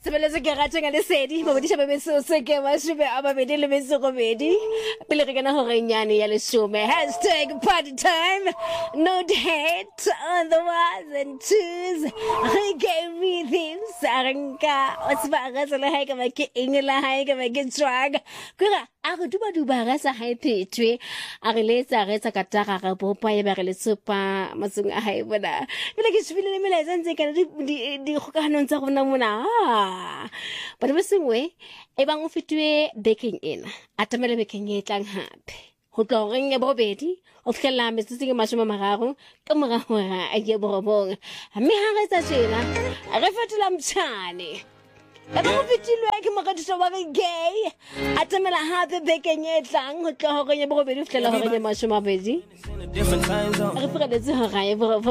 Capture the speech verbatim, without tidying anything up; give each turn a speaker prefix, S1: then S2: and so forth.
S1: sebeletse ke rateng a lesedi mo bodisha bebeso se ke wa shube aba bedi le beso go bedi pele re kana hore nyane ya lesome hashtag party time no hate on the ones and twos re gave me this saranka o tsba ga tsela ha ke ba ke engela ha ke ba ke drag kura a go duba duba ga sa hae phetwe a re letsa re tsa katara ga bopa ya ba re letsopa matsung a hae bona pele ke shibile le mela tsantse ka di di gokanong tsa gona mona ba ba sengwe e bang o fitwe baking in atamele baking e tlang hape go tlo reng ya bobedi o tlhela metsitsing mashoma mararo ka mora hora a ke borobong mme ha re tsa tshela re fatela mtshane ka go fitilwe ke mogadisho ba gay atamela hape baking e tlang go tlo reng ya bobedi o tlhela hora ya mashoma mabedi re fere le tse hora ya